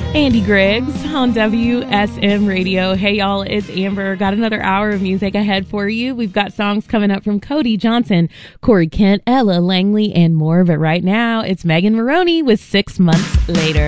Andy Griggs on WSM Radio. Hey, y'all, it's Amber. Got another hour of music ahead for you. We've got songs coming up from Cody Johnson, Corey Kent, Ella Langley, and more. But right now, it's Megan Maroney with 6 Months Later.